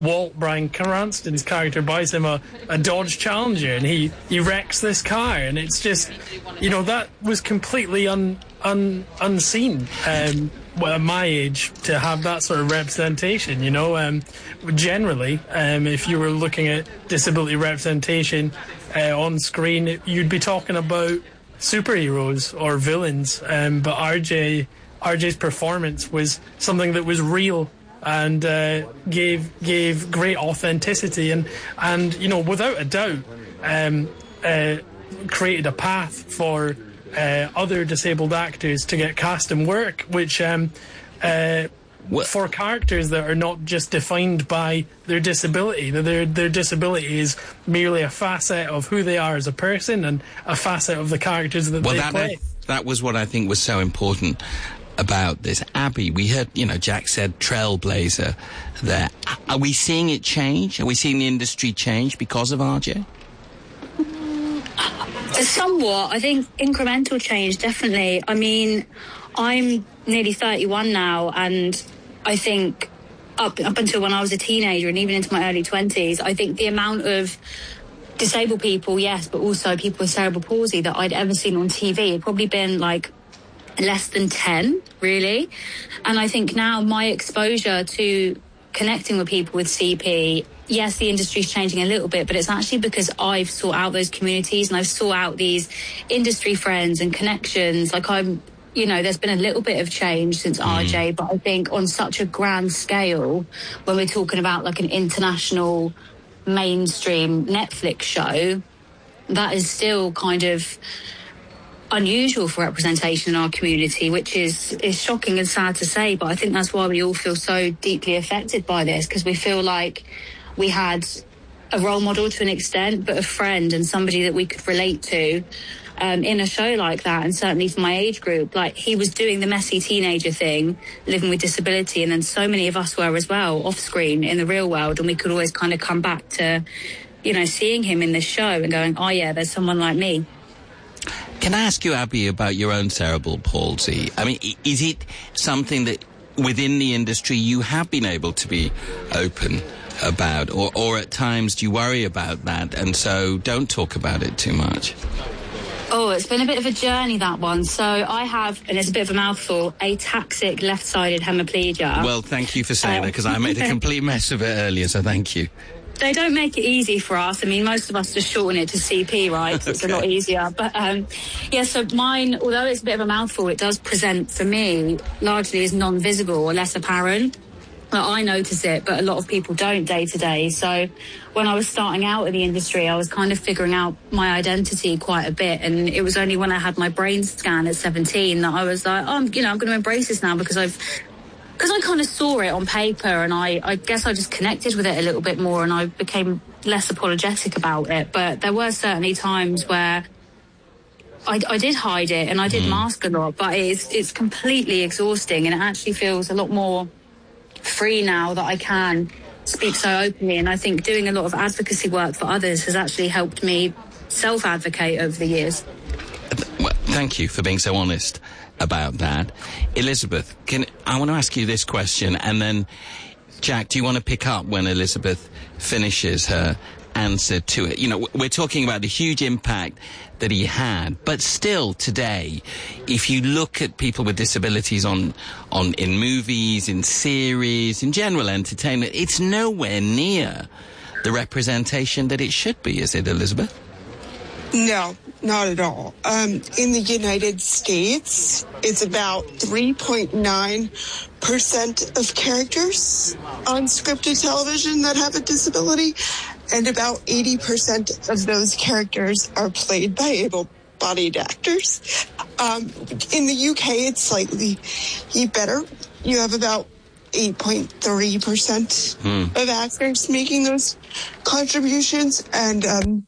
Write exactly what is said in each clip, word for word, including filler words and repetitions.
Walt, Bryan Cranston's character, buys him a, a Dodge Challenger, and he, he wrecks this car, and it's just, you know, that was completely un, un, unseen um, well, at my age to have that sort of representation, you know. Um, generally, um, if you were looking at disability representation uh, on screen, you'd be talking about superheroes or villains, um, but R J R J's performance was something that was real and uh, gave gave great authenticity and and you know, without a doubt, um, uh, created a path for uh, other disabled actors to get cast and work, which um, uh, for characters that are not just defined by their disability. Their their disability is merely a facet of who they are as a person and a facet of the characters that well, they that, play. That, that was what I think was so important about this. Abby, we heard, you know, Jack said trailblazer there. Are we seeing it change? Are we seeing the industry change because of R J? Somewhat. I think incremental change, definitely. I mean, I'm nearly thirty-one now, and I think up up until when I was a teenager and even into my early twenties, I think the amount of disabled people, yes, but also people with cerebral palsy that I'd ever seen on T V had probably been like less than ten, really. And I think now my exposure to connecting with people with C P, yes, the industry's changing a little bit, but it's actually because I've sought out those communities and I've sought out these industry friends and connections. Like I'm, you know, there's been a little bit of change since mm. R J, but I think on such a grand scale, when we're talking about like an international mainstream Netflix show, that is still kind of unusual for representation in our community, which is is shocking and sad to say, but I think that's why we all feel so deeply affected by this, because we feel like we had a role model to an extent, but a friend and somebody that we could relate to um, in a show like that. And certainly for my age group, like, he was doing the messy teenager thing, living with disability, and then so many of us were as well off screen in the real world, and we could always kind of come back to, you know, seeing him in this show and going, oh yeah, there's someone like me. Can I ask you, Abby, about your own cerebral palsy? I mean, is it something that within the industry you have been able to be open about, or, or at times do you worry about that and so don't talk about it too much? Oh, it's been a bit of a journey, that one. So I have, and it's a bit of a mouthful, ataxic left-sided hemiplegia. Well, thank you for saying um, that, because I made a complete mess of it earlier, so thank you. They don't make it easy for us. I mean, most of us just shorten it to C P, right? Okay. It's a lot easier. But, um, yeah, so mine, although it's a bit of a mouthful, it does present, for me, largely as non-visible or less apparent. Like, I notice it, but a lot of people don't day to day. So when I was starting out in the industry, I was kind of figuring out my identity quite a bit. And it was only when I had my brain scan at seventeen that I was like, oh, I'm, you know, I'm going to embrace this now, because I've... Because I kind of saw it on paper, and I, I guess I just connected with it a little bit more, and I became less apologetic about it. But there were certainly times where I, I did hide it, and I did mm. mask a lot, but it's, it's completely exhausting, and it actually feels a lot more free now that I can speak so openly. And I think doing a lot of advocacy work for others has actually helped me self-advocate over the years. Well, thank you for being so honest about that. Elizabeth, can I want to ask you this question, and then Jack, do you want to pick up when Elizabeth finishes her answer to it? You know, we're talking about the huge impact that he had, but still today, if you look at people with disabilities on on in movies, in series, in general entertainment, it's nowhere near the representation that it should be, is it, Elizabeth? No, not at all. Um, in the United States, it's about three point nine percent of characters on scripted television that have a disability, and about eighty percent of those characters are played by able-bodied actors. Um, in the U K, it's slightly better. You have about eight point three percent hmm. of actors making those contributions, and um,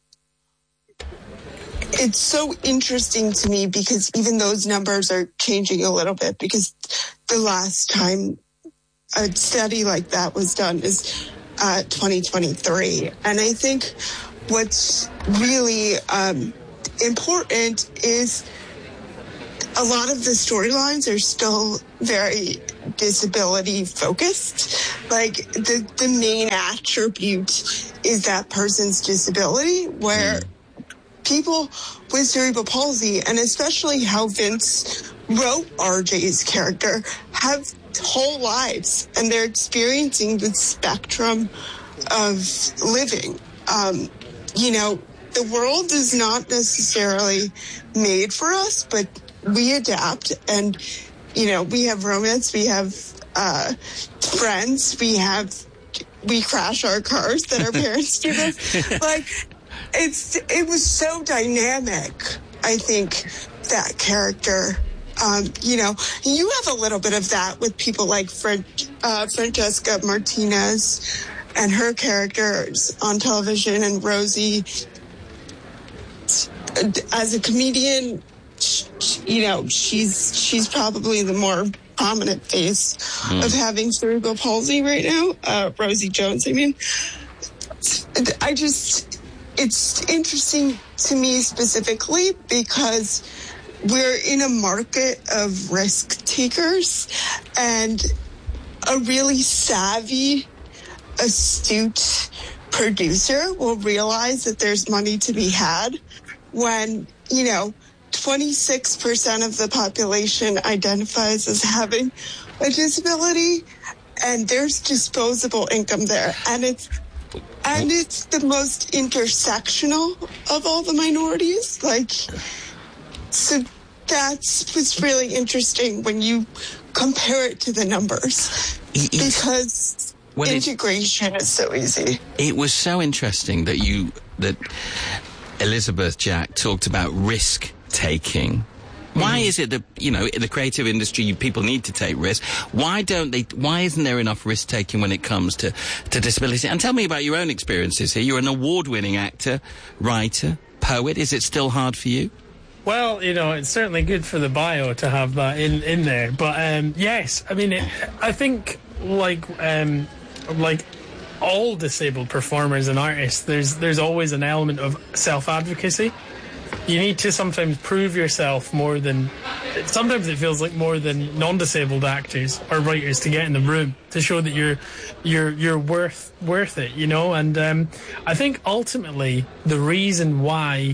it's so interesting to me because even those numbers are changing a little bit, because the last time a study like that was done is uh, twenty twenty-three. And I think what's really um, important is a lot of the storylines are still very disability focused. like the the main attribute is that person's disability, where mm. people with cerebral palsy, and especially how Vince wrote R J's character, have whole lives, and they're experiencing the spectrum of living. Um, you know, the world is not necessarily made for us, but we adapt, and, you know, we have romance, we have uh, friends, we have, we crash our cars that our parents give us. Like, it's, it was so dynamic, I think, that character. Um, you know, you have a little bit of that with people like Fran- uh, Francesca Martinez and her characters on television, and Rosie. As a comedian, you know, she's she's probably the more prominent face mm. of having cerebral palsy right now. Uh, Rosie Jones, I mean. I just, it's interesting to me specifically because we're in a market of risk takers, and a really savvy, astute producer will realize that there's money to be had when, you know, twenty-six percent of the population identifies as having a disability, and there's disposable income there. And it's, and it's the most intersectional of all the minorities. Like, so that's what's really interesting when you compare it to the numbers, because well, integration it, is so easy. It was so interesting that you that Elizabeth Jack talked about risk taking. Why is it that, you know, in the creative industry, people need to take risks? Why don't they, why isn't there enough risk taking when it comes to, to disability? And tell me about your own experiences here. You're an award-winning actor, writer, poet. Is it still hard for you? Well, you know, it's certainly good for the bio to have that in, in there. But, um, yes, I mean, it, I think, like, um, like all disabled performers and artists, there's, there's always an element of self-advocacy. You need to sometimes prove yourself more than, sometimes it feels like more than non-disabled actors or writers to get in the room to show that you're you're you're worth worth it, you know. And um, I think ultimately the reason why,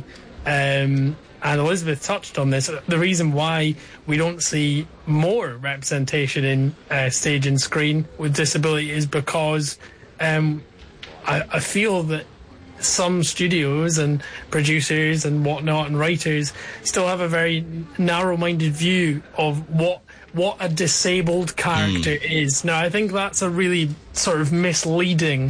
um, and Elizabeth touched on this, the reason why we don't see more representation in uh, stage and screen with disability is because um, I, I feel that some studios and producers and whatnot and writers still have a very narrow-minded view of what what a disabled character mm. is. Now, I think that's a really sort of misleading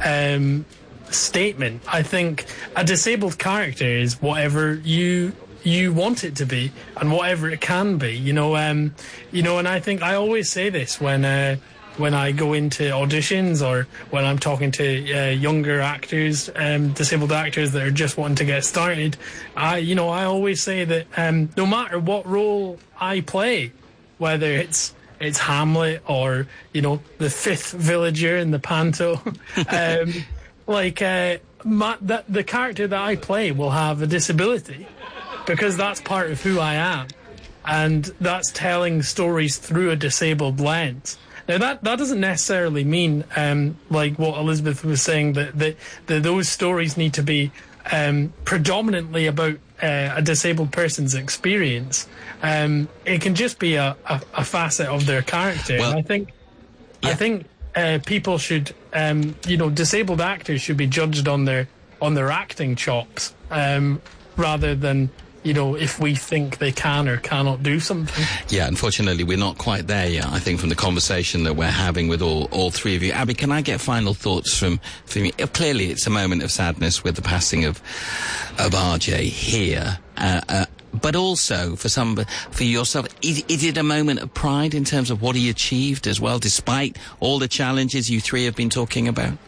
um, statement. I think a disabled character is whatever you you want it to be and whatever it can be. You know, um, you know, and I think I always say this when. Uh, when I go into auditions or when I'm talking to uh, younger actors, um, disabled actors that are just wanting to get started, I, you know, I always say that um, no matter what role I play, whether it's it's Hamlet or, you know, the fifth villager in the panto, um, like uh, my, that, the character that I play will have a disability because that's part of who I am, and that's telling stories through a disabled lens. Now, that, that doesn't necessarily mean, um, like what Elizabeth was saying, that, that, that those stories need to be um, predominantly about uh, a disabled person's experience. Um, it can just be a, a, a facet of their character. Well, and I think, yeah. I think uh, people should, um, you know, disabled actors should be judged on their on their acting chops um, rather than, you know, if we think they can or cannot do something. Yeah, unfortunately, we're not quite there yet, I think, from the conversation that we're having with all, all three of you. Abby, can I get final thoughts from, from you? Clearly, it's a moment of sadness with the passing of, of R J here. Uh, uh, but also, for some, for yourself, is, is it a moment of pride in terms of what he achieved as well, despite all the challenges you three have been talking about?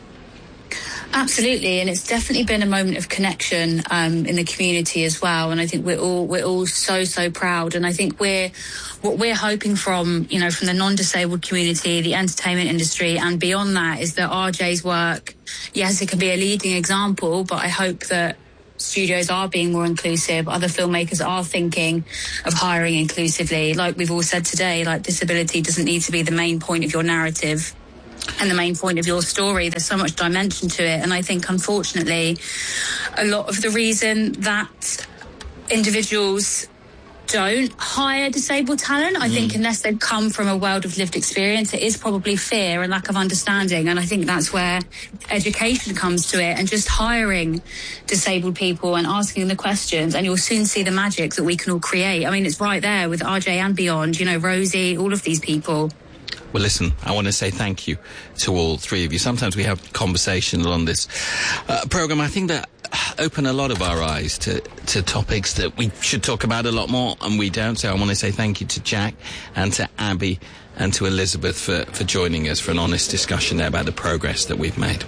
Absolutely, and it's definitely been a moment of connection um, in the community as well. And I think we're all we're all so so proud. And I think we're what we're hoping from you know from the non-disabled community, the entertainment industry, and beyond that is that R J's work, yes, it can be a leading example, but I hope that studios are being more inclusive. Other filmmakers are thinking of hiring inclusively. Like we've all said today, like disability doesn't need to be the main point of your narrative. and the main point of your story. There's so much dimension to it. And I think, unfortunately, a lot of the reason that individuals don't hire disabled talent, I mm. think, unless they've come from a world of lived experience, it is probably fear and lack of understanding. And I think that's where education comes to it, and just hiring disabled people and asking the questions, and you'll soon see the magic that we can all create. I mean, it's right there with R J and beyond, you know, Rosie, all of these people. Well, listen, I want to say thank you to all three of you. Sometimes we have conversations on this uh, programme, I think, that open a lot of our eyes to, to topics that we should talk about a lot more, and we don't. So I want to say thank you to Jack and to Abby and to Elizabeth for, for joining us for an honest discussion there about the progress that we've made.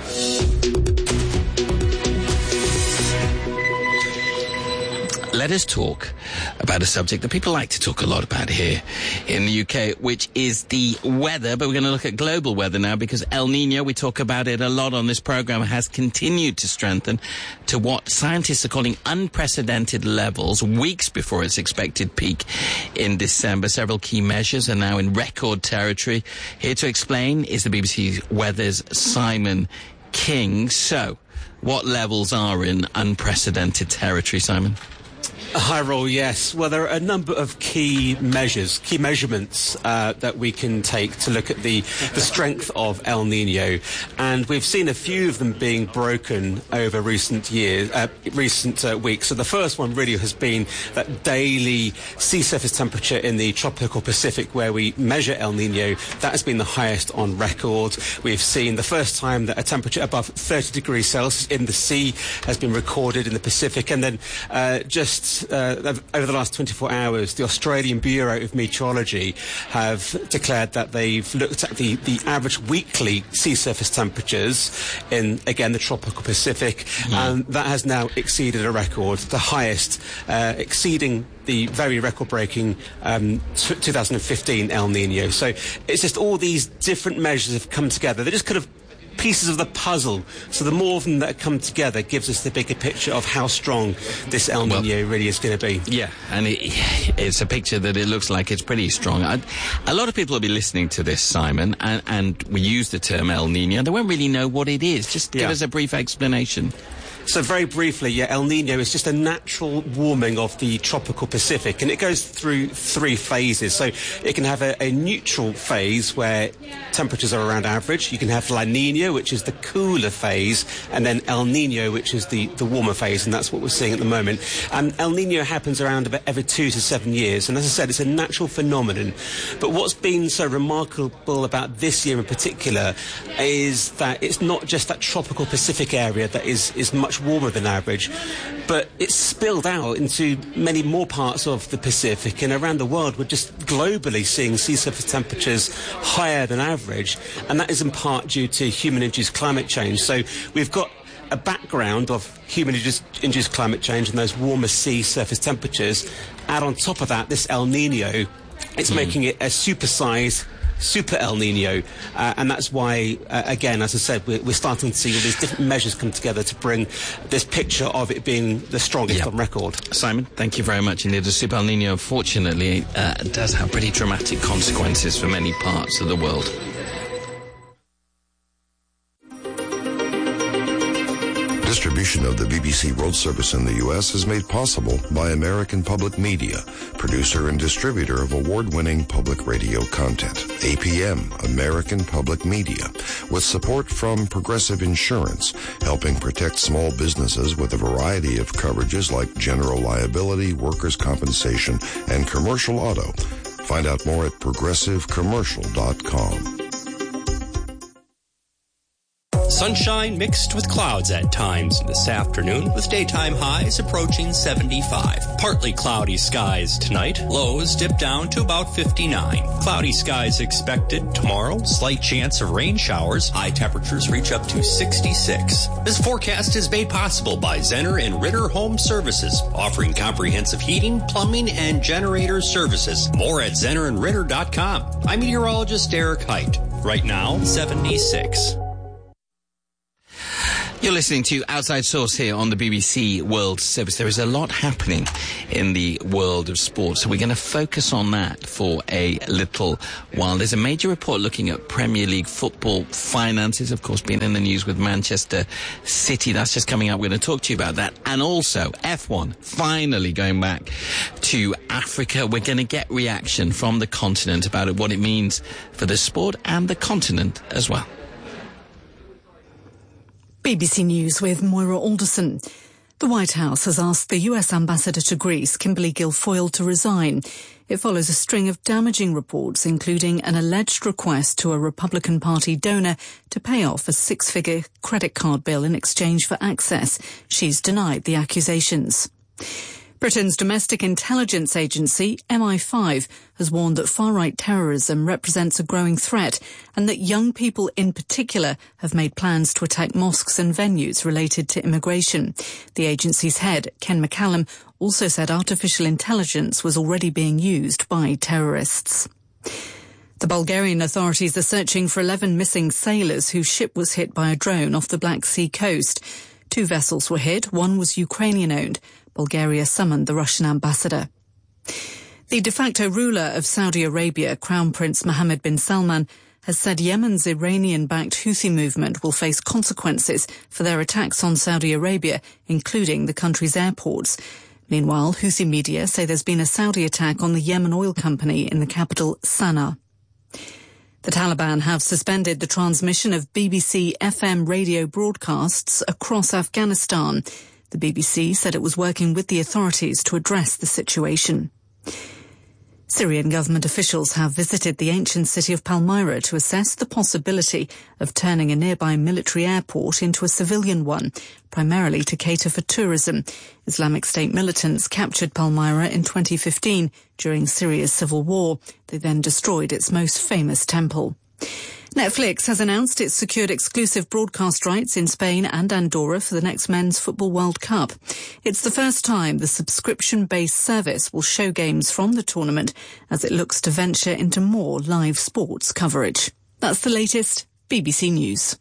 Let us talk about a subject that people like to talk a lot about here in the U K, which is the weather. But we're going to look at global weather now, because El Nino, we talk about it a lot on this programme, has continued to strengthen to what scientists are calling unprecedented levels weeks before its expected peak in December. Several key measures are now in record territory. Here to explain is the B B C Weather's Simon King. So, what levels are in unprecedented territory, Simon? Hi, Roll. Yes. Well, there are a number of key measures, key measurements uh, that we can take to look at the, the strength of El Nino, and we've seen a few of them being broken over recent years, uh, recent uh, weeks. So the first one really has been that daily sea surface temperature in the tropical Pacific, where we measure El Nino. That has been the highest on record. We've seen the first time that a temperature above thirty degrees Celsius in the sea has been recorded in the Pacific, and then uh, just Uh, over the last twenty-four hours, the Australian Bureau of Meteorology have declared that they've looked at the, the average weekly sea surface temperatures in, again, the tropical Pacific, mm. and that has now exceeded a record, the highest, uh, exceeding the very record-breaking um, t- two thousand fifteen El Nino. So it's just all these different measures have come together. They're just kind of pieces of the puzzle. So the more of them that come together gives us the bigger picture of how strong this El Nino well, really is going to be. Yeah, and it, it's a picture that it looks like it's pretty strong. I, a lot of people will be listening to this, Simon, and, and we use the term El Nino. They won't really know what it is. Just give yeah. us a brief explanation. So very briefly, yeah, El Nino is just a natural warming of the tropical Pacific, and it goes through three phases. So it can have a, a neutral phase where temperatures are around average. You can have La Nina, which is the cooler phase, and then El Nino, which is the, the warmer phase, and that's what we're seeing at the moment. And El Nino happens around about every two to seven years, and as I said, it's a natural phenomenon. But what's been so remarkable about this year in particular is that it's not just that tropical Pacific area that is, is much warmer than average, but it's spilled out into many more parts of the Pacific, and around the world we're just globally seeing sea surface temperatures higher than average, and that is in part due to human-induced climate change. So we've got a background of human-induced climate change and those warmer sea surface temperatures. Add on top of that this El Nino, it's mm. making it a supersized Super El Nino, uh, and that's why, uh, again, as I said, we're, we're starting to see all these different measures come together to bring this picture of it being the strongest yep. on record. Simon, thank you very much indeed. The Super El Nino, fortunately, uh, does have pretty dramatic consequences for many parts of the world. Distribution of the B B C World Service in the U S is made possible by American Public Media, producer and distributor of award-winning public radio content. A P M, American Public Media, with support from Progressive Insurance, helping protect small businesses with a variety of coverages like general liability, workers' compensation, and commercial auto. Find out more at progressive commercial dot com. Sunshine mixed with clouds at times this afternoon, with daytime highs approaching seventy-five. Partly cloudy skies tonight. Lows dip down to about fifty-nine. Cloudy skies expected tomorrow. Slight chance of rain showers. High temperatures reach up to sixty-six. This forecast is made possible by Zenner and Ritter Home Services, offering comprehensive heating, plumbing, and generator services. More at zenner and ritter dot com. I'm meteorologist Derek Height. Right now, seventy-six. You're listening to Outside Source here on the B B C World Service. There is a lot happening in the world of sport, so we're going to focus on that for a little while. There's a major report looking at Premier League football finances, of course, being in the news with Manchester City. That's just coming up. We're going to talk to you about that. And also, F one, finally going back to Africa. We're going to get reaction from the continent about it, what it means for the sport and the continent as well. B B C News with Moira Alderson. The White House has asked the U S Ambassador to Greece, Kimberly Guilfoyle, to resign. It follows a string of damaging reports, including an alleged request to a Republican Party donor to pay off a six-figure credit card bill in exchange for access. She's denied the accusations. Britain's domestic intelligence agency, M I five, has warned that far-right terrorism represents a growing threat and that young people in particular have made plans to attack mosques and venues related to immigration. The agency's head, Ken McCallum, also said artificial intelligence was already being used by terrorists. The Bulgarian authorities are searching for eleven missing sailors whose ship was hit by a drone off the Black Sea coast. Two vessels were hit, one was Ukrainian-owned. Bulgaria summoned the Russian ambassador. The de facto ruler of Saudi Arabia, Crown Prince Mohammed bin Salman, has said Yemen's Iranian-backed Houthi movement will face consequences for their attacks on Saudi Arabia, including the country's airports. Meanwhile, Houthi media say there's been a Saudi attack on the Yemen oil company in the capital, Sana'a. The Taliban have suspended the transmission of B B C F M radio broadcasts across Afghanistan. The B B C said it was working with the authorities to address the situation. Syrian government officials have visited the ancient city of Palmyra to assess the possibility of turning a nearby military airport into a civilian one, primarily to cater for tourism. Islamic State militants captured Palmyra in twenty fifteen during Syria's civil war. They then destroyed its most famous temple. Netflix has announced it's secured exclusive broadcast rights in Spain and Andorra for the next Men's Football World Cup. It's the first time the subscription-based service will show games from the tournament as it looks to venture into more live sports coverage. That's the latest B B C News.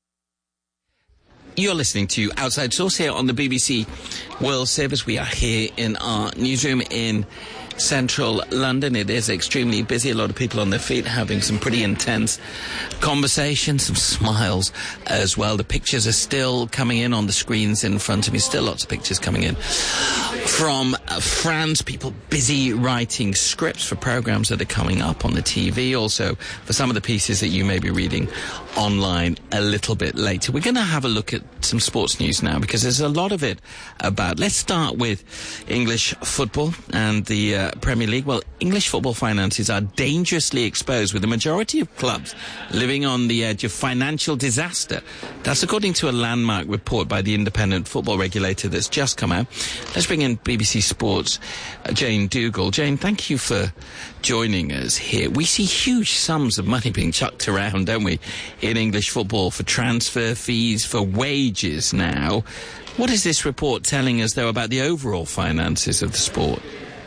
You're listening to Outside Source here on the B B C World Service. We are here in our newsroom in central London. It is extremely busy. A lot of people on their feet having some pretty intense conversations, some smiles as well. The pictures are still coming in on the screens in front of me. Still lots of pictures coming in from uh, France. People busy writing scripts for programs that are coming up on the T V. Also for some of the pieces that you may be reading online a little bit later. We're going to have a look at some sports news now because there's a lot of it about. Let's start with English football and the uh, Premier League. Well, English football finances are dangerously exposed, with the majority of clubs living on the edge of financial disaster. That's according to a landmark report by the independent football regulator that's just come out. Let's bring in B B C Sports' uh, Jane Dougal. Jane, thank you for joining us here. We see huge sums of money being chucked around, don't we, in English football for transfer fees, for wages now. What is this report telling us, though, about the overall finances of the sport?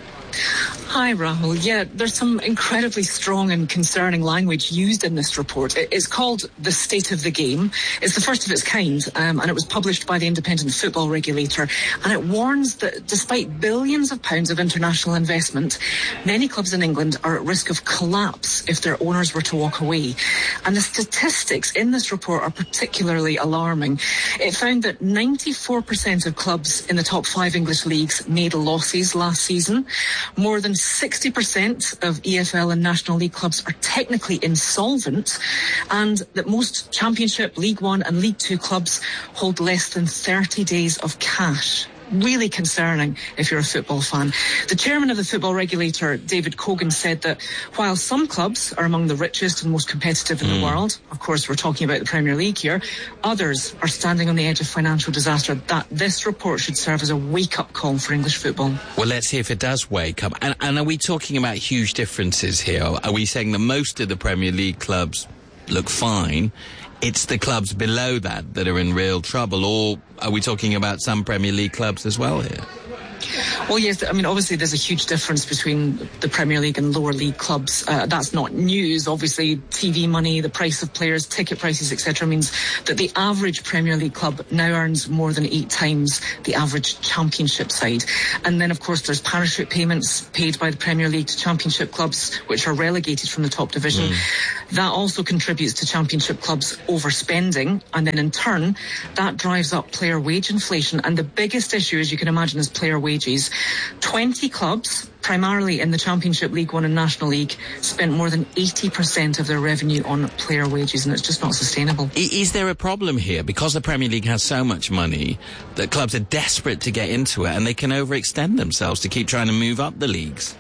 Hi, Rahul. Yeah, there's some incredibly strong and concerning language used in this report. It's called The State of the Game. It's the first of its kind, um, and it was published by the independent football regulator. And it warns that despite billions of pounds of international investment, many clubs in England are at risk of collapse if their owners were to walk away. And the statistics in this report are particularly alarming. It found that ninety-four percent of clubs in the top five English leagues made losses last season. More than sixty percent of E F L and National League clubs are technically insolvent, and that most Championship, League One and League Two clubs hold less than thirty days of cash. Really concerning if you're a football fan. The chairman of the football regulator, David Cogan, said that while some clubs are among the richest and most competitive in mm. the world, of course we're talking about the Premier League here, others are standing on the edge of financial disaster. That this report should serve as a wake-up call for English football. Well, let's see if it does wake up. And, and are we talking about huge differences here? Are we saying that most of the Premier League clubs look fine? It's the clubs below that that are in real trouble, or are we talking about some Premier League clubs as well here? Well, yes, I mean, obviously there's a huge difference between the Premier League and lower league clubs. Uh, that's not news. Obviously, T V money, the price of players, ticket prices, et cetera means that the average Premier League club now earns more than eight times the average Championship side. And then, of course, there's parachute payments paid by the Premier League to Championship clubs, which are relegated from the top division. Mm. That also contributes to Championship clubs overspending, and then in turn, that drives up player wage inflation. And the biggest issue, as you can imagine, is player wages. twenty clubs, primarily in the Championship, League One and National League, spent more than eighty percent of their revenue on player wages, and it's just not sustainable. Is there a problem here? Because the Premier League has so much money that clubs are desperate to get into it, and they can overextend themselves to keep trying to move up the leagues?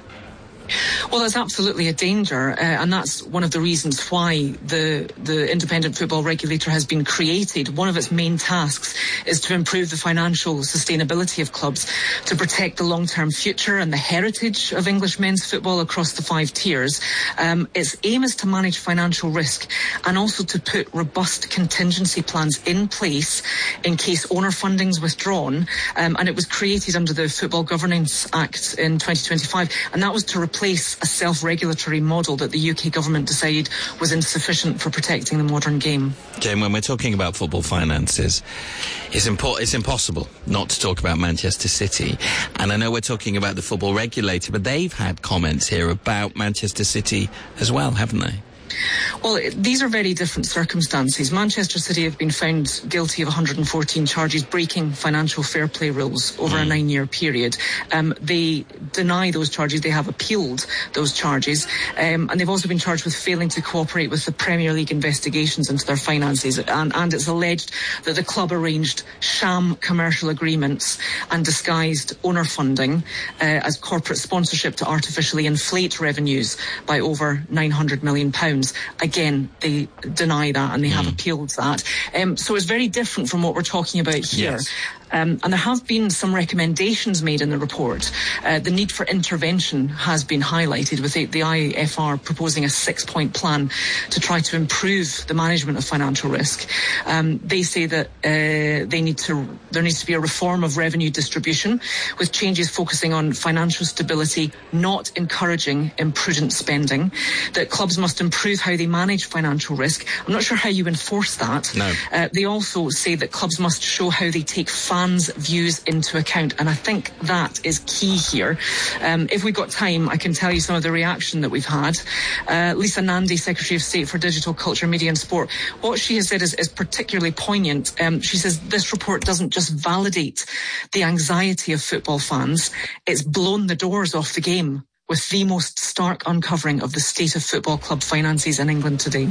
Well, that's absolutely a danger, uh, and that's one of the reasons why the the independent football regulator has been created. One of its main tasks is to improve the financial sustainability of clubs, to protect the long-term future and the heritage of English men's football across the five tiers. Um, its aim is to manage financial risk and also to put robust contingency plans in place in case owner funding is withdrawn. Um, and it was created under the Football Governance Act in twenty twenty-five, and that was to replace a self-regulatory model that the U K government decided was insufficient for protecting the modern game. Jane, when we're talking about football finances, it's, impo- it's impossible not to talk about Manchester City. And I know we're talking about the football regulator, but they've had comments here about Manchester City as well, haven't they? Well, these are very different circumstances. Manchester City have been found guilty of one hundred fourteen charges breaking financial fair play rules over mm. a nine-year period. Um, they deny those charges. They have appealed those charges. Um, and they've also been charged with failing to cooperate with the Premier League investigations into their finances. And, and it's alleged that the club arranged sham commercial agreements and disguised owner funding uh, as corporate sponsorship to artificially inflate revenues by over nine hundred million pounds. Again, they deny that and they mm. have appealed that. Um, so it's very different from what we're talking about here. Yes. Um, and there have been some recommendations made in the report. Uh, the need for intervention has been highlighted, with the, the I F R proposing a six-point plan to try to improve the management of financial risk. Um, they say that uh, they need to, there needs to be a reform of revenue distribution, with changes focusing on financial stability, not encouraging imprudent spending. That clubs must improve how they manage financial risk. I'm not sure how you enforce that. No. Uh, they also say that clubs must show how they take fans' views into account, and I think that is key here. Um, if we've got time, I can tell you some of the reaction that we've had. Uh, Lisa Nandy, Secretary of State for Digital, Culture, Media and Sport, what she has said is, is particularly poignant. Um, she says this report doesn't just validate the anxiety of football fans, it's blown the doors off the game with the most stark uncovering of the state of football club finances in England today.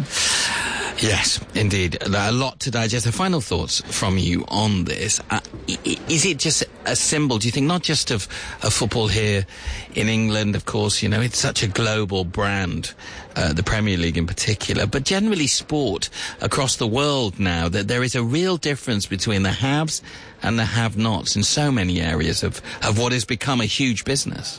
Yes, indeed. A lot to digest. The final thoughts from you on this. Uh, is it just a symbol, do you think, not just of, of football here in England, of course, you know, it's such a global brand, uh, the Premier League in particular, but generally sport across the world now, that there is a real difference between the haves and the have-nots in so many areas of, of what has become a huge business?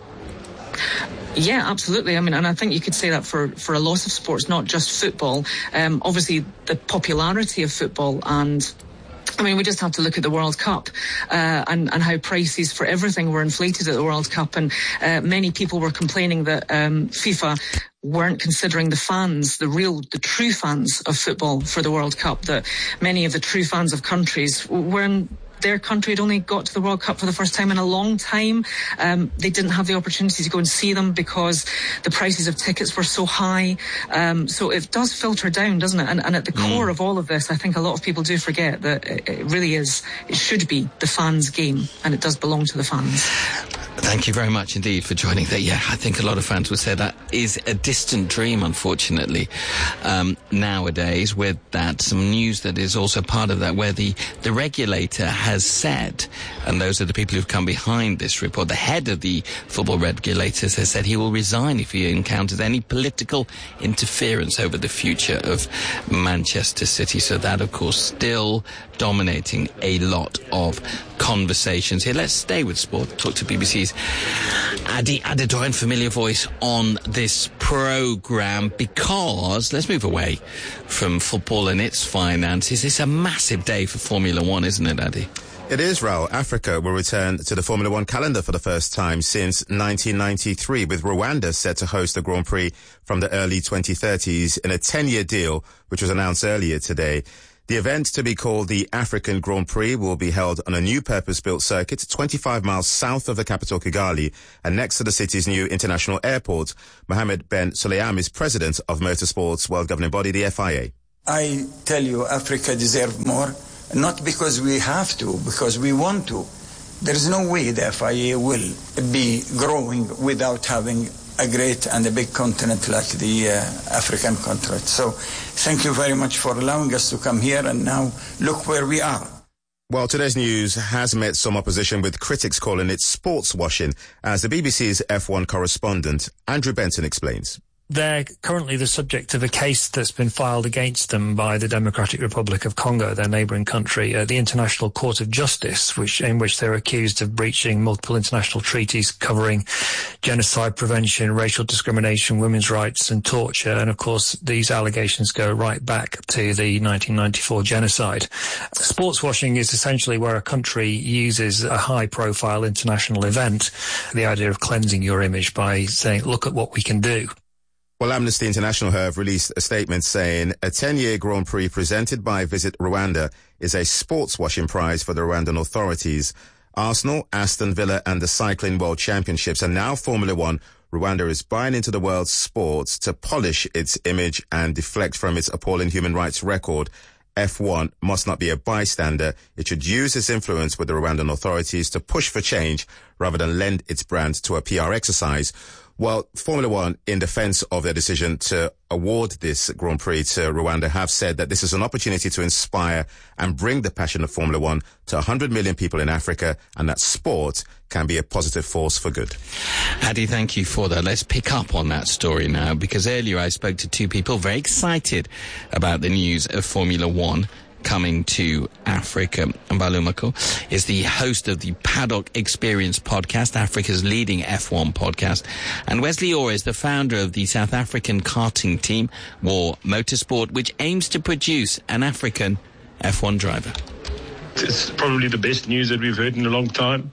Yeah, absolutely. I mean, and I think you could say that for, for a lot of sports, not just football. Um, obviously, the popularity of football, and I mean, we just have to look at the World Cup uh, and, and how prices for everything were inflated at the World Cup. And uh, many people were complaining that um, FIFA weren't considering the fans, the real, the true fans of football for the World Cup, that many of the true fans of countries weren't, their country had only got to the World Cup for the first time in a long time. Um, they didn't have the opportunity to go and see them because the prices of tickets were so high. Um, so it does filter down, doesn't it? And, and at the mm. core of all of this, I think a lot of people do forget that it, it really is, it should be the fans' game, and it does belong to the fans. Thank you very much indeed for joining that. Yeah, I think a lot of fans would say that is a distant dream, unfortunately, um, nowadays, with that. Some news that is also part of that, where the, the regulator has said, and those are the people who've come behind this report, the head of the football regulators has said he will resign if he encounters any political interference over the future of Manchester City. So that, of course, still dominating a lot of conversations here. Let's stay with sport. Talk to B B C's Adi Adedoyan, familiar voice on this programme, because let's move away from football and its finances. It's a massive day for Formula One, isn't it, Adi? It is, Raul. Africa will return to the Formula One calendar for the first time since nineteen ninety-three, with Rwanda set to host the Grand Prix from the early twenty thirties in a ten-year deal, which was announced earlier today. The event, to be called the African Grand Prix, will be held on a new purpose-built circuit twenty-five miles south of the capital, Kigali, and next to the city's new international airport. Mohammed Ben Sulayam is president of Motorsport's world governing body, the F I A. I tell you, Africa deserves more, not because we have to, because we want to. There is no way the F I A will be growing without having a great and a big continent like the uh, African continent. So thank you very much for allowing us to come here, and now look where we are. Well, today's news has met some opposition, with critics calling it sports washing, as the B B C's F one correspondent Andrew Benson explains. They're currently the subject of a case that's been filed against them by the Democratic Republic of Congo, their neighbouring country, at the International Court of Justice, which in which they're accused of breaching multiple international treaties covering genocide prevention, racial discrimination, women's rights and torture. And of course, these allegations go right back to the nineteen ninety-four genocide. Sports washing is essentially where a country uses a high-profile international event, the idea of cleansing your image by saying, look at what we can do. Well, Amnesty International have released a statement saying a ten-year Grand Prix presented by Visit Rwanda is a sports washing prize for the Rwandan authorities. Arsenal, Aston Villa and the Cycling World Championships are now Formula One. Rwanda is buying into the world's sports to polish its image and deflect from its appalling human rights record. F one must not be a bystander. It should use its influence with the Rwandan authorities to push for change rather than lend its brand to a P R exercise. Well, Formula One, in defense of their decision to award this Grand Prix to Rwanda, have said that this is an opportunity to inspire and bring the passion of Formula One to one hundred million people in Africa, and that sport can be a positive force for good. Adi, thank you for that. Let's pick up on that story now, because earlier I spoke to two people very excited about the news of Formula One coming to Africa. Balumako is the host of the Paddock Experience podcast, Africa's leading F one podcast. And Wesley Orr is the founder of the South African karting team, War Motorsport, which aims to produce an African F one driver. It's probably the best news that we've heard in a long time.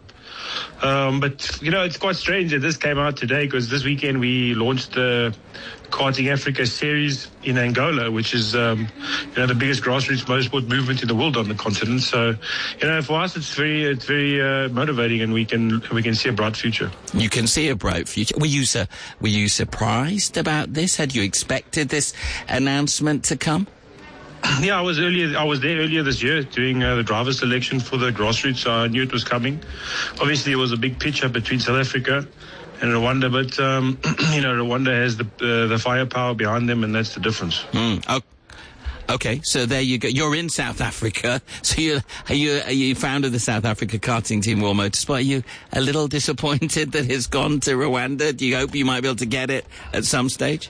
Um, but, you know, it's quite strange that this came out today, because this weekend we launched the Karting Africa series in Angola, which is, um, you know, the biggest grassroots motorsport movement in the world on the continent. So, you know, for us, it's very, it's very uh, motivating, and we can we can see a bright future. You can see a bright future. Were you, su- were you surprised about this? Had you expected this announcement to come? Yeah, I was earlier. I was there earlier this year doing uh, the driver selection for the grassroots, so I knew it was coming. Obviously, it was a big pitch-up between South Africa and Rwanda, but um, you know, Rwanda has the uh, the firepower behind them, and that's the difference. Mm. Oh. Okay, so there you go. You're in South Africa, so you're, are you are you founder of the South Africa karting team, War Motorsport. Are you a little disappointed that it's gone to Rwanda? Do you hope you might be able to get it at some stage?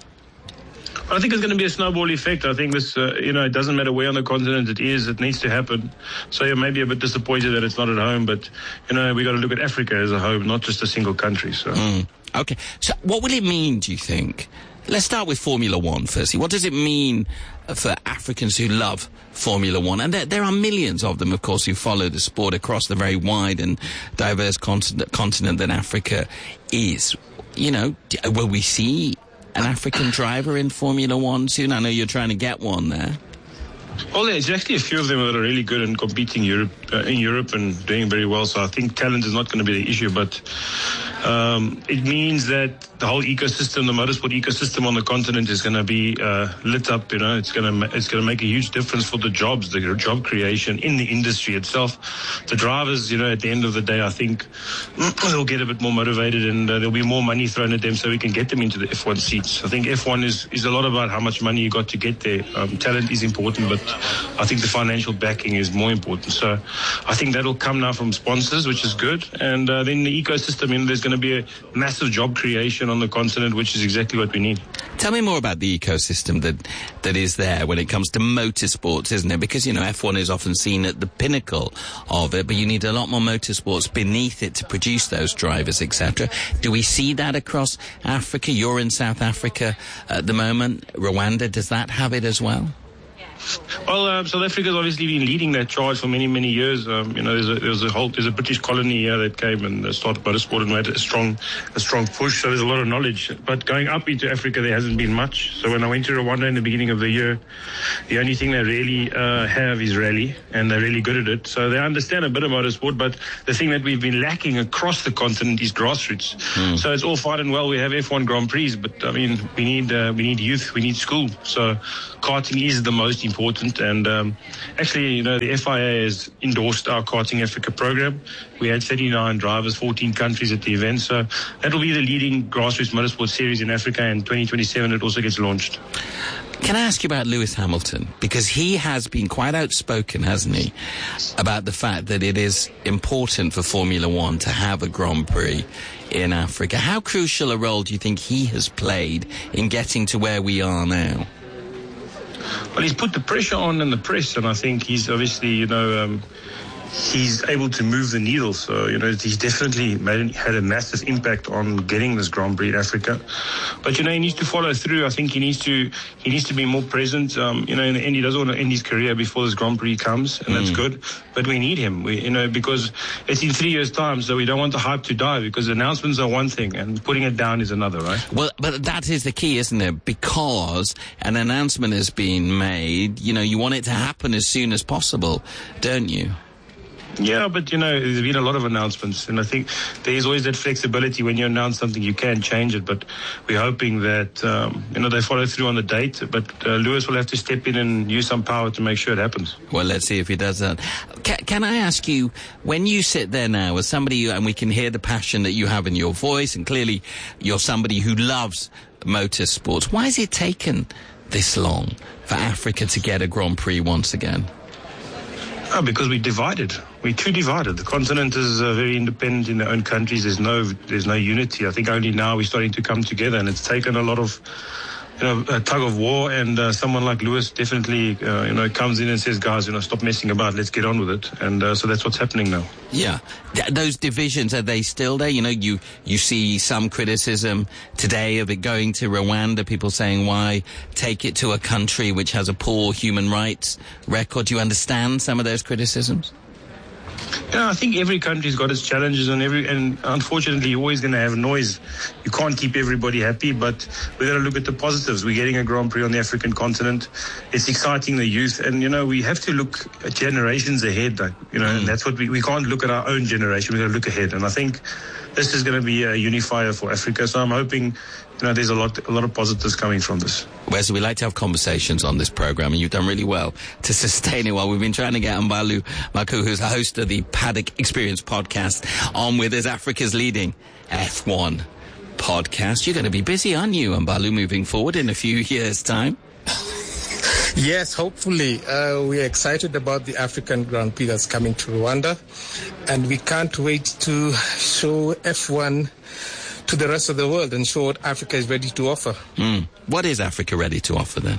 I think it's going to be a snowball effect. I think this, uh, you know, it doesn't matter where on the continent it is, it needs to happen. So you're maybe a bit disappointed that it's not at home, but, you know, we got to look at Africa as a home, not just a single country. So. Mm. Okay. So what will it mean, do you think? Let's start with Formula One firstly. What does it mean for Africans who love Formula One? And there, there are millions of them, of course, who follow the sport across the very wide and diverse continent, continent that Africa is. You know, will we see an African driver in Formula One soon? I know you're trying to get one there. Well, there's actually a few of them that are really good and competing Europe, uh, in Europe and doing very well. So I think talent is not going to be the issue, but um, it means that the whole ecosystem, the motorsport ecosystem on the continent, is going to be uh, lit up. You know, it's going to it's going to make a huge difference for the jobs, the job creation in the industry itself. The drivers, you know, at the end of the day, I think they'll get a bit more motivated, and uh, there'll be more money thrown at them, so we can get them into the F one seats. I think F one is is a lot about how much money you got to get there. Um, talent is important, but I think the financial backing is more important. So I think that'll come now from sponsors, which is good. And uh, then the ecosystem, you know, there's going to be a massive job creation on the continent, which is exactly what we need. Tell me more about the ecosystem that that is there when it comes to motorsports, isn't it? Because, you know, F one is often seen at the pinnacle of it, but you need a lot more motorsports beneath it to produce those drivers, et cetera. Do we see that across Africa? You're in South Africa at the moment. Rwanda, does that have it as well? Well, um, South Africa's obviously been leading that charge for many, many years. Um, you know, there's a, there's a whole, there's a British colony here that came and started motorsport and made a strong, a strong push. So there's a lot of knowledge. But going up into Africa, there hasn't been much. So when I went to Rwanda in the beginning of the year, the only thing they really uh, have is rally, and they're really good at it. So they understand a bit of motorsport, but the thing that we've been lacking across the continent is grassroots. Mm. So it's all fine and well. We have F one Grand Prix, but I mean, we need uh, we need youth, we need school. So karting is the most important. And um, actually, you know, the F I A has endorsed our Karting Africa program. We had thirty-nine drivers, fourteen countries at the event. So that will be the leading grassroots motorsport series in Africa. And twenty twenty-seven, it also gets launched. Can I ask you about Lewis Hamilton? Because he has been quite outspoken, hasn't he, about the fact that it is important for Formula One to have a Grand Prix in Africa. How crucial a role do you think he has played in getting to where we are now? Well, he's put the pressure on in the press, and I think he's obviously, you know, um, he's able to move the needle. So, you know, he's definitely made, had a massive impact on getting this Grand Prix in Africa. But, you know, he needs to follow through. I think he needs to he needs to be more present. Um, you know, in the end, he doesn't want to end his career before this Grand Prix comes, and mm. that's good. But we need him, we, you know, because it's in three years' time, so we don't want the hype to die, because announcements are one thing and putting it down is another, right? Well, but that is the key, isn't it? Because an announcement has been made, you know, you want it to happen as soon as possible, don't you? Yeah, but, you know, there's been a lot of announcements, and I think there's always that flexibility. When you announce something, you can change it, but we're hoping that, um, you know, they follow through on the date, but uh, Lewis will have to step in and use some power to make sure it happens. Well, let's see if he does that. Can, can I ask you, when you sit there now as somebody, and we can hear the passion that you have in your voice, and clearly you're somebody who loves motorsports, why has it taken this long for Africa to get a Grand Prix once again? Oh, because we're divided. We're too divided. The continent is uh, very independent in their own countries. There's no, there's no unity. I think only now we're starting to come together, and it's taken a lot of, you know, a tug of war. And uh, someone like Lewis definitely, uh, you know, comes in and says, "Guys, you know, stop messing about. Let's get on with it." And uh, so that's what's happening now. Yeah, Th- those divisions, are they still there? You know, you you see some criticism today of it going to Rwanda. People saying, "Why take it to a country which has a poor human rights record?" Do you understand some of those criticisms? Yeah, I think every country's got its challenges, and every and unfortunately you're always going to have noise. You can't keep everybody happy, but we've got to look at the positives. We're getting a Grand Prix on the African continent. It's exciting the youth, and, you know, we have to look at generations ahead, like, you know, mm. and that's what we, we can't look at our own generation. We've got to look ahead, and I think this is going to be a unifier for Africa, so I'm hoping, you know, there's a lot a lot of positives coming from this. Wesley, we like to have conversations on this program, and you've done really well to sustain it while we've been trying to get Mbalu Maku, who's the host of the Paddock Experience podcast, on with us, Africa's leading F one podcast. You're going to be busy, aren't you, Mbalu, moving forward in a few years' time? Yes, hopefully. Uh, we are excited about the African Grand Prix that's coming to Rwanda, and we can't wait to show F one to the rest of the world and show what Africa is ready to offer. Mm. What is Africa ready to offer then?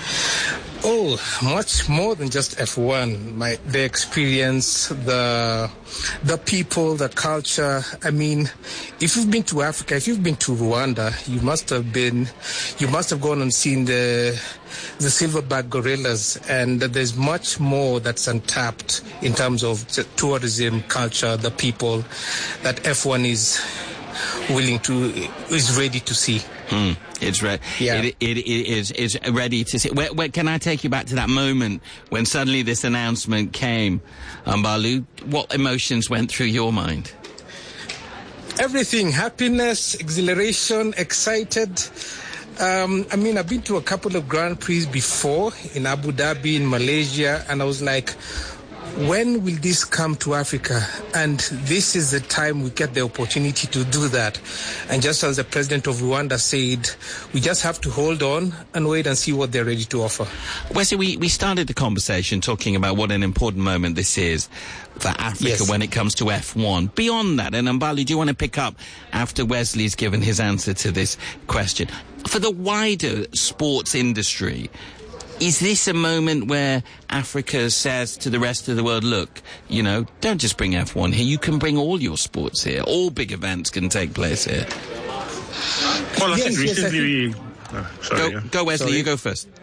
Oh, much more than just F one. My, the experience, the the people, the culture. I mean, if you've been to Africa, if you've been to Rwanda, you must have been, you must have gone and seen the the silverback gorillas, and there's much more that's untapped in terms of tourism, culture, the people that F one is willing to, is ready to see. Mm, it's re- yeah. it, it, it is is ready to see. Where, where, can I take you back to that moment when suddenly this announcement came, Mbalu? What emotions went through your mind? Everything: happiness, exhilaration, excited. Um, I mean, I've been to a couple of Grand Prix before in Abu Dhabi, in Malaysia, and I was like, when will this come to Africa? And this is the time we get the opportunity to do that. And just as the president of Rwanda said, we just have to hold on and wait and see what they're ready to offer. Wesley, we, we started the conversation talking about what an important moment this is for Africa Yes. when it comes to F one. Beyond that, and Mbalu, do you want to pick up after Wesley's given his answer to this question? For the wider sports industry, is this a moment where Africa says to the rest of the world, look, you know, don't just bring F one here, you can bring all your sports here. All big events can take place here. Well, I Yes, think yes, I recently we... Oh, sorry, Go, yeah. go Wesley, Sorry. you go first.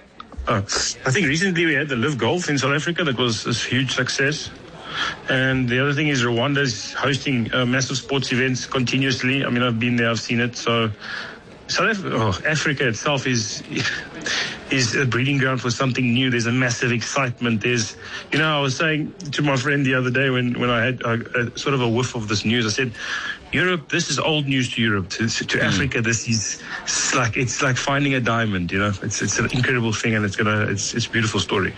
Oh, I think recently we had the Live Golf in South Africa. That was a huge success. And the other thing is Rwanda's hosting uh, massive sports events continuously. I mean, I've been there, I've seen it. So South Africa, oh, Africa itself is is a breeding ground for something new. There's a massive excitement. There's, you know, I was saying to my friend the other day when, when I had a, a, sort of a whiff of this news, I said, Europe, this is old news to Europe. To, to mm. Africa, this is it's like it's like finding a diamond. You know, it's it's an incredible thing, and it's gonna it's it's a beautiful story.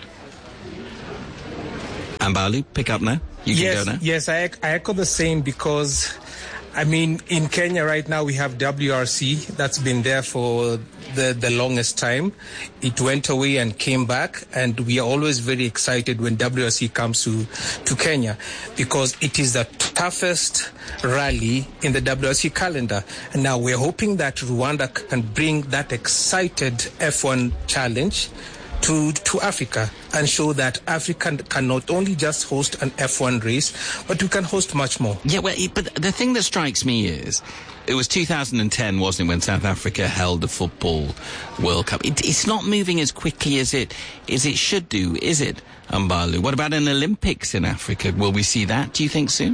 Mbali, pick up now. You can yes, go now. Yes, I, I echo the same because, I mean, in Kenya right now we have W R C that's been there for the, the longest time. It went away and came back, and we are always very excited when W R C comes to, to Kenya because it is the toughest rally in the W R C calendar. And now we're hoping that Rwanda can bring that excited F one challenge to to Africa and show that Africa can not only just host an F one race, but we can host much more. Yeah, well, but the thing that strikes me is, it was two thousand ten, wasn't it, when South Africa held the Football World Cup? It, it's not moving as quickly as it as it should do, is it, Mbalu? What about an Olympics in Africa? Will we see that, do you think, soon?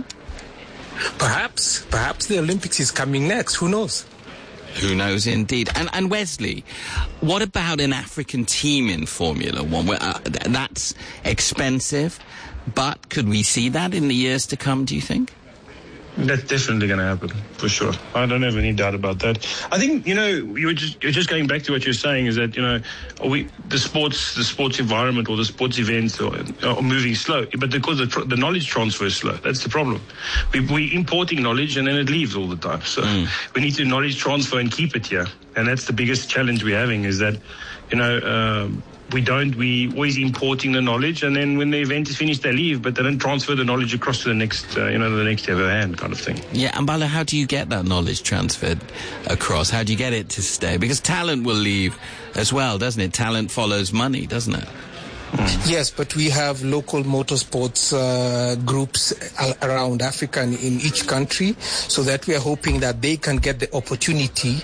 Perhaps. Perhaps the Olympics is coming next. Who knows? Who knows, indeed. And, and Wesley, what about an African team in Formula One? Well, uh, that's expensive, but could we see that in the years to come, do you think? That's definitely going to happen, for sure. I don't have any doubt about that. I think, you know, you're just, you're just going back to what you're saying is that, you know, we the sports the sports environment or the sports events are, are moving slow, but because the, the knowledge transfer is slow. That's the problem. We, we're importing knowledge and then it leaves all the time. So mm. we need to knowledge transfer and keep it here. And that's the biggest challenge we're having is that, you know, um, we don't, we always importing the knowledge, and then when the event is finished, they leave, but they don't transfer the knowledge across to the next, uh, you know, the next other hand kind of thing. Yeah, Mbala, how do you get that knowledge transferred across? How do you get it to stay? Because talent will leave as well, doesn't it? Talent follows money, doesn't it? Mm. Yes, but we have local motorsports uh, groups around Africa and in each country, so that we are hoping that they can get the opportunity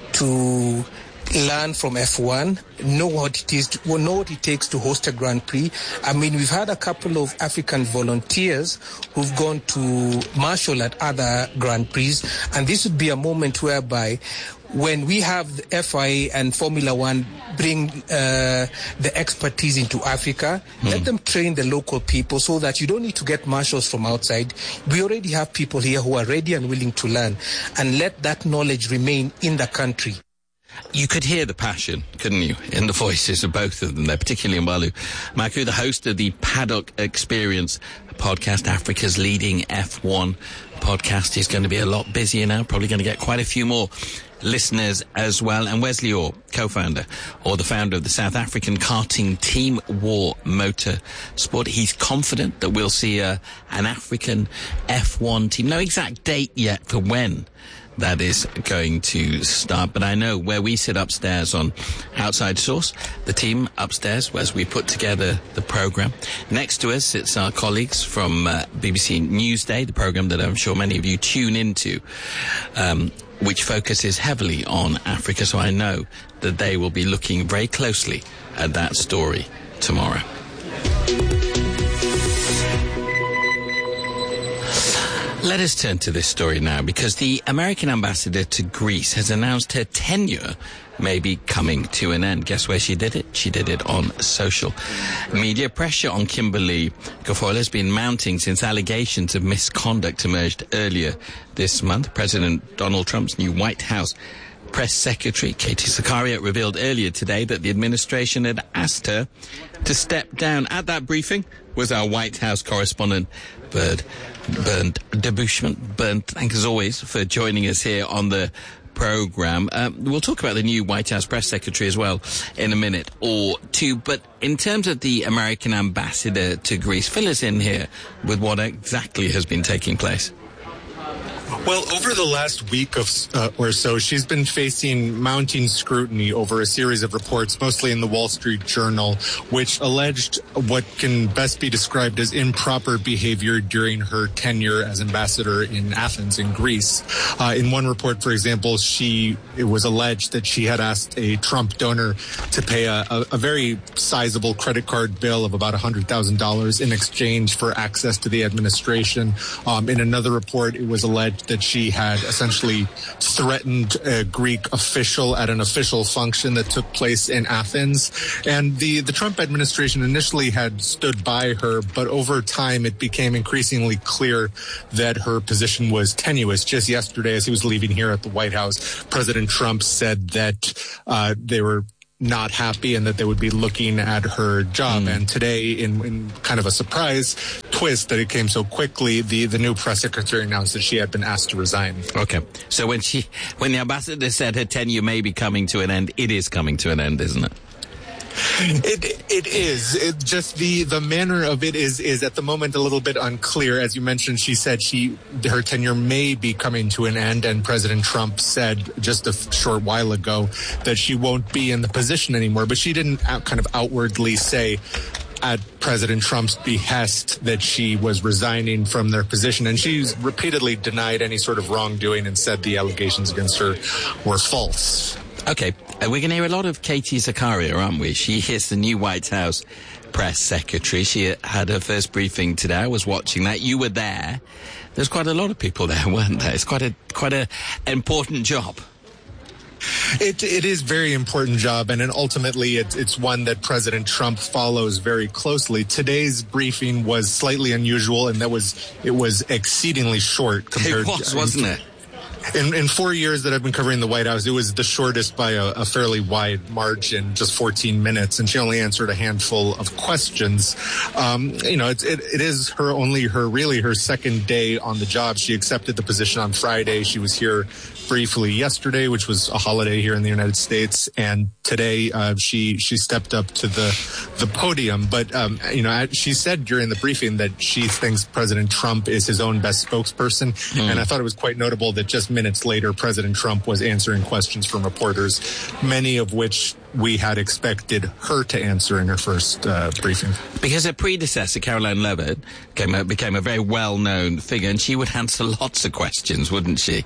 to learn from F one, know what it is, to, know what it takes to host a Grand Prix. I mean, we've had a couple of African volunteers who've gone to marshal at other Grand Prix, and this would be a moment whereby when we have the F I A and Formula One bring uh, the expertise into Africa, mm. let them train the local people so that you don't need to get marshals from outside. We already have people here who are ready and willing to learn, and let that knowledge remain in the country. You could hear the passion, couldn't you, in the voices of both of them there, particularly Mbalu Maku, the host of the Paddock Experience podcast, Africa's leading F one podcast. Is going to be a lot busier now, probably going to get quite a few more listeners as well. And Wesley Orr, co-founder or the founder of the South African karting team War Motorsport. He's confident that we'll see a, an African F one team. No exact date yet for when that is going to start, but I know where we sit upstairs on Outside Source, the team upstairs, as we put together the programme. Next to us sits our colleagues from uh, B B C Newsday, the programme that I'm sure many of you tune into, um, which focuses heavily on Africa, so I know that they will be looking very closely at that story tomorrow. Let us turn to this story now, because the American ambassador to Greece has announced her tenure may be coming to an end. Guess where she did it? She did it on social media. Pressure on Kimberly Guilfoyle has been mounting since allegations of misconduct emerged earlier this month. President Donald Trump's new White House Press Secretary Katie Sakaria revealed earlier today that the administration had asked her to step down. At that briefing was our White House correspondent, Bernd, Bernd Debusschmann. Bernd, thanks as always for joining us here on the programme. Um, we'll talk about the new White House Press Secretary as well in a minute or two. But in terms of the American ambassador to Greece, fill us in here with what exactly has been taking place. Well, over the last week of, uh, or so, she's been facing mounting scrutiny over a series of reports, mostly in the Wall Street Journal, which alleged what can best be described as improper behavior during her tenure as ambassador in Athens, in Greece. Uh, in one report, for example, she it was alleged that she had asked a Trump donor to pay a, a, a very sizable credit card bill of about one hundred thousand dollars in exchange for access to the administration. Um, in another report, it was alleged that she had essentially threatened a Greek official at an official function that took place in Athens. And the, the Trump administration initially had stood by her, but over time it became increasingly clear that her position was tenuous. Just yesterday, as he was leaving here at the White House, President Trump said that uh, they were not happy and that they would be looking at her job. Mm. And today, in, in kind of a surprise twist that it came so quickly, the, the new press secretary announced that she had been asked to resign. Okay. So when she, when the ambassador said her tenure may be coming to an end, it is coming to an end, isn't it? It it is. It just the the manner of it is is at the moment a little bit unclear. As you mentioned, she said she her tenure may be coming to an end, and President Trump said just a short while ago that she won't be in the position anymore. But she didn't out, kind of outwardly say at President Trump's behest that she was resigning from their position, and she's repeatedly denied any sort of wrongdoing and said the allegations against her were false. Okay, uh, we're going to hear a lot of Katie Zakaria, aren't we? She is the new White House press secretary. She had her first briefing today. I was watching that. You were there. There's quite a lot of people there, weren't there? It's quite a quite a important job. It it is a very important job, and then ultimately it, it's one that President Trump follows very closely. Today's briefing was slightly unusual, and that was it was exceedingly short compared. It was, to, wasn't it? In, in four years that I've been covering the White House, it was the shortest by a, a fairly wide margin, just fourteen minutes, and she only answered a handful of questions. Um, you know, it, it, it is her only her really her second day on the job. She accepted the position on Friday. She was here briefly yesterday, which was a holiday here in the United States, and today uh, she she stepped up to the the podium. But um, you know, she said during the briefing that she thinks President Trump is his own best spokesperson, mm. and I thought it was quite notable that just minutes later, President Trump was answering questions from reporters, many of which we had expected her to answer in her first uh, briefing. Because her predecessor, Caroline Levitt, became a, became a very well-known figure, and she would answer lots of questions, wouldn't she?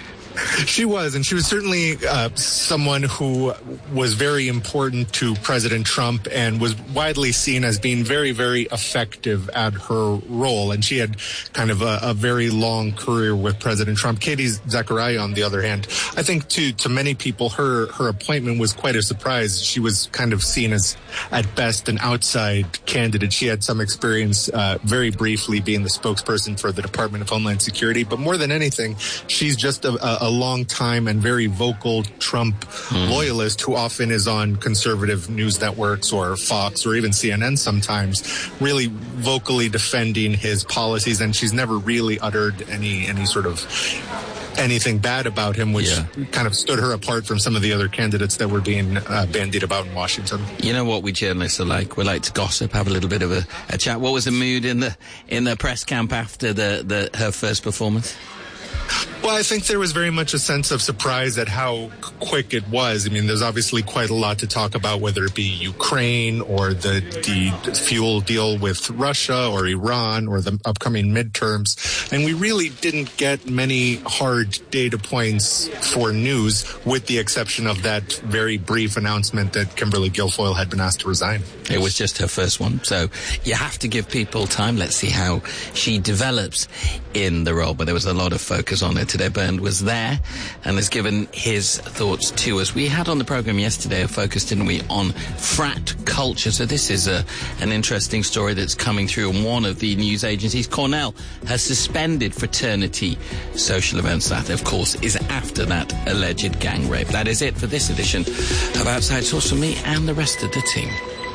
She was, and she was certainly uh, someone who was very important to President Trump and was widely seen as being very, very effective at her role. And she had kind of a, a very long career with President Trump. Katie Zakaria, on the other hand, I think to, to many people, her, her appointment was quite a surprise. She was kind of seen as, at best, an outside candidate. She had some experience, uh, very briefly, being the spokesperson for the Department of Homeland Security. But more than anything, she's just a, a a long time and very vocal Trump mm. loyalist who often is on conservative news networks or Fox or even C N N sometimes, really vocally defending his policies. And she's never really uttered any any sort of anything bad about him, which yeah. kind of stood her apart from some of the other candidates that were being uh, bandied about in Washington. You know what we journalists are like? We like to gossip, have a little bit of a, a chat. What was the mood in the in the press camp after the, the her first performance? Well, I think there was very much a sense of surprise at how quick it was. I mean, there's obviously quite a lot to talk about, whether it be Ukraine or the, the fuel deal with Russia or Iran or the upcoming midterms. And we really didn't get many hard data points for news, with the exception of that very brief announcement that Kimberly Guilfoyle had been asked to resign. It was just her first one, so you have to give people time. Let's see how she develops in the role. But there was a lot of focus on it today. Bernd was there and has given his thoughts to us. We had on the program yesterday a focus, didn't we, on frat culture. So this is a, an interesting story that's coming through on one of the news agencies. Cornell has suspended fraternity social events. That, of course, is after that alleged gang rape. That is it for this edition of Outside Source from me and the rest of the team.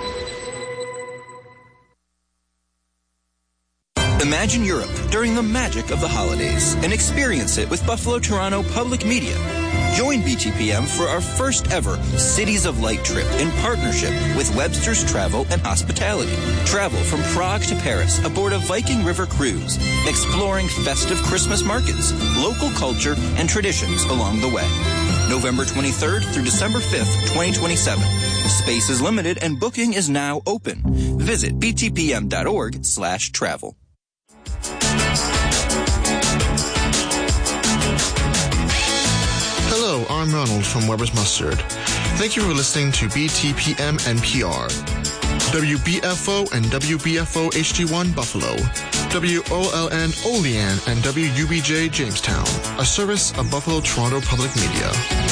Imagine Europe during the magic of the holidays and experience it with Buffalo Toronto Public Media. Join B T P M for our first ever Cities of Light trip in partnership with Webster's Travel and Hospitality. Travel from Prague to Paris aboard a Viking River cruise, exploring festive Christmas markets, local culture, and traditions along the way. November twenty-third through December fifth, twenty twenty-seven. Space is limited and booking is now open. Visit btpm.org slash travel. Hello, I'm Ronald from Weber's Mustard. Thank you for listening to B T P M N P R. W B F O and W B F O H D one Buffalo. W O L N Olean and W U B J Jamestown. A service of Buffalo Toronto Public Media.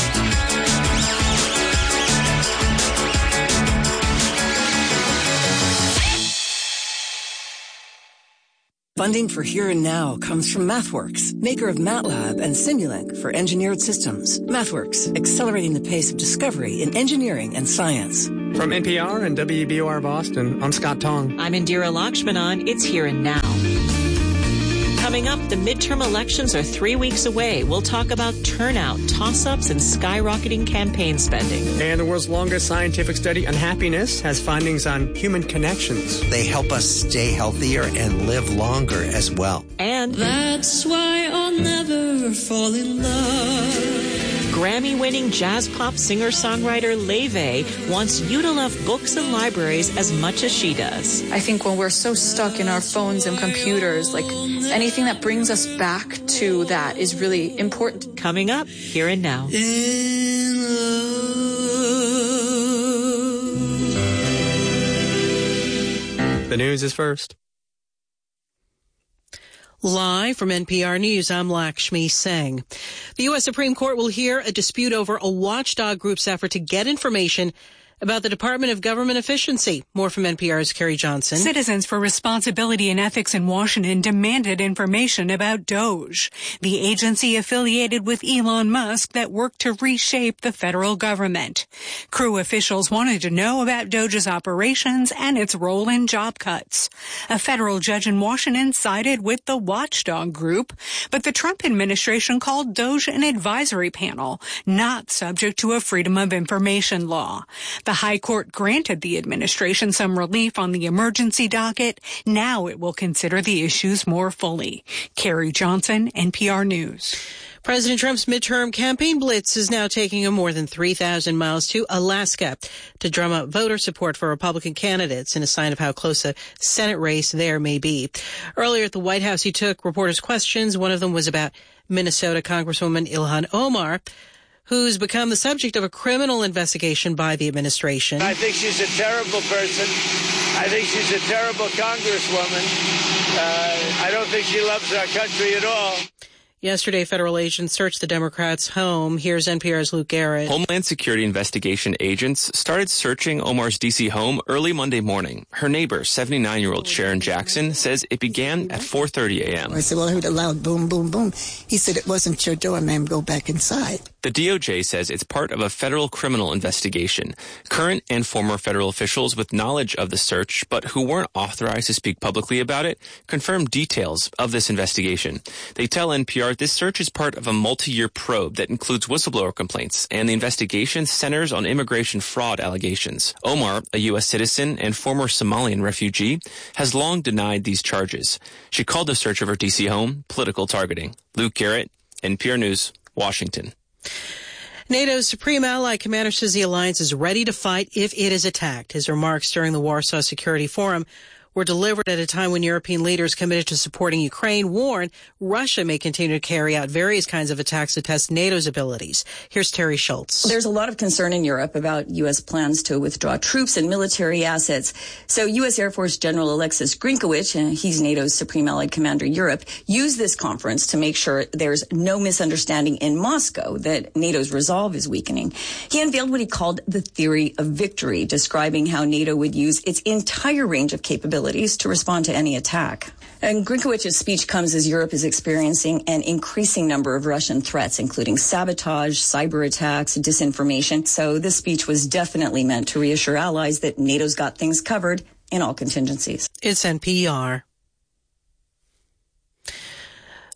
Funding for Here and Now comes from MathWorks, maker of MATLAB and Simulink for engineered systems. MathWorks, accelerating the pace of discovery in engineering and science. From N P R and W B O R Boston, I'm Scott Tong. I'm Indira Lakshmanan. It's Here and Now. Coming up, the midterm elections are three weeks away. We'll talk about turnout, toss-ups, and skyrocketing campaign spending. And the world's longest scientific study on happiness has findings on human connections. They help us stay healthier and live longer as well. And that's why I'll never fall in love. Grammy-winning jazz pop singer-songwriter Leve wants you to love books and libraries as much as she does. I think when we're so stuck in our phones and computers, like anything that brings us back to that is really important. Coming up, Here and Now. The news is first. Live from N P R News, I'm Lakshmi Singh. The U S Supreme Court will hear a dispute over a watchdog group's effort to get information about the Department of Government Efficiency. More from N P R's Carrie Johnson. Citizens for Responsibility and Ethics in Washington demanded information about Doge, the agency affiliated with Elon Musk that worked to reshape the federal government. Crew officials wanted to know about Doge's operations and its role in job cuts. A federal judge in Washington sided with the watchdog group, but the Trump administration called Doge an advisory panel, not subject to a Freedom of Information law. The High Court granted the administration some relief on the emergency docket. Now it will consider the issues more fully. Carrie Johnson, N P R News. President Trump's midterm campaign blitz is now taking him more than three thousand miles to Alaska to drum up voter support for Republican candidates in a sign of how close a Senate race there may be. Earlier at the White House, he took reporters' questions. One of them was about Minnesota Congresswoman Ilhan Omar, who's become the subject of a criminal investigation by the administration. I think she's a terrible person. I think she's a terrible congresswoman. Uh, I don't think she loves our country at all. Yesterday, federal agents searched the Democrats' home. Here's N P R's Luke Garrett. Homeland Security investigation agents started searching Omar's D C home early Monday morning. Her neighbor, seventy-nine-year-old Sharon Jackson, says it began at four thirty a.m. I said, well, I heard a loud boom, boom, boom. He said, it wasn't your door, ma'am. Go back inside. The D O J says it's part of a federal criminal investigation. Current and former federal officials with knowledge of the search, but who weren't authorized to speak publicly about it, confirmed details of this investigation. They tell N P R this search is part of a multi-year probe that includes whistleblower complaints, and the investigation centers on immigration fraud allegations. Omar, a U S citizen and former Somalian refugee, has long denied these charges. She called the search of her D C home political targeting. Luke Garrett, N P R News, Washington. NATO's supreme ally commander says the alliance is ready to fight if it is attacked. His remarks during the Warsaw Security Forum were delivered at a time when European leaders committed to supporting Ukraine warn Russia may continue to carry out various kinds of attacks to test NATO's abilities. Here's Terry Schultz. There's a lot of concern in Europe about U S plans to withdraw troops and military assets. So U S Air Force General Alexis Grinkowicz, and he's NATO's Supreme Allied Commander Europe, used this conference to make sure there's no misunderstanding in Moscow that NATO's resolve is weakening. He unveiled what he called the theory of victory, describing how NATO would use its entire range of capabilities to respond to any attack. And Grinkowicz's speech comes as Europe is experiencing an increasing number of Russian threats, including sabotage, cyber attacks, disinformation. So this speech was definitely meant to reassure allies that NATO's got things covered in all contingencies. It's N P R.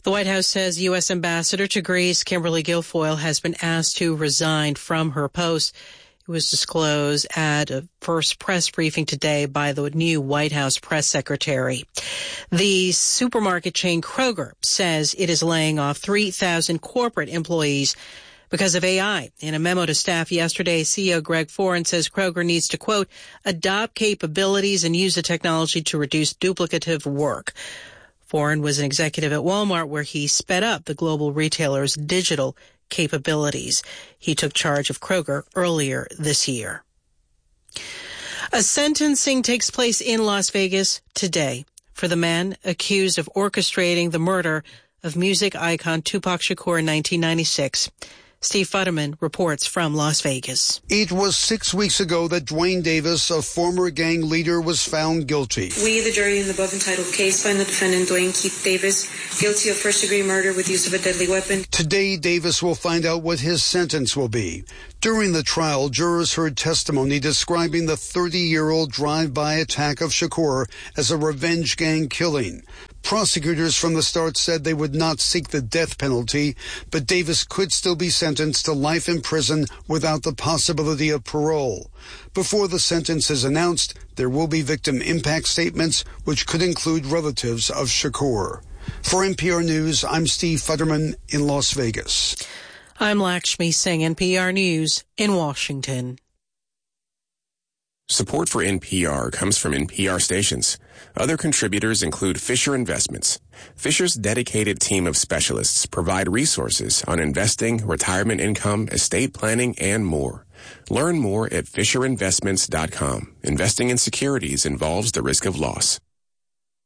The White House says U S. Ambassador to Greece, Kimberly Guilfoyle, has been asked to resign from her post. It was disclosed at a first press briefing today by the new White House press secretary. The supermarket chain Kroger says it is laying off three thousand corporate employees because of A I. In a memo to staff yesterday, C E O Greg Foran says Kroger needs to, quote, adopt capabilities and use the technology to reduce duplicative work. Foran was an executive at Walmart where he sped up the global retailer's digital capabilities. He took charge of Kroger earlier this year. A sentencing takes place in Las Vegas today for the man accused of orchestrating the murder of music icon Tupac Shakur in nineteen ninety-six. Steve Futterman reports from Las Vegas. It was six weeks ago that Dwayne Davis, a former gang leader, was found guilty. We, the jury in the above entitled case, find the defendant, Dwayne Keith Davis, guilty of first-degree murder with use of a deadly weapon. Today, Davis will find out what his sentence will be. During the trial, jurors heard testimony describing the thirty-year-old drive-by attack of Shakur as a revenge gang killing. Prosecutors from the start said they would not seek the death penalty, but Davis could still be sentenced to life in prison without the possibility of parole. Before the sentence is announced, there will be victim impact statements, which could include relatives of Shakur. For N P R News, I'm Steve Futterman in Las Vegas. I'm Lakshmi Singh, N P R News in Washington. Support for N P R comes from N P R stations. Other contributors include Fisher Investments. Fisher's dedicated team of specialists provide resources on investing, retirement income, estate planning, and more. Learn more at fisher investments dot com. Investing in securities involves the risk of loss.